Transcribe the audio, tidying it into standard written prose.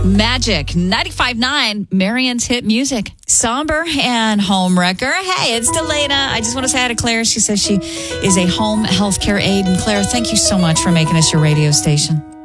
Magic 95.9, Marion's hit music. Somber and Homewrecker. Hey, it's Delana. I just want to say hi to Claire. She says she is a home healthcare aide. And Claire, thank you so much for making us your radio station.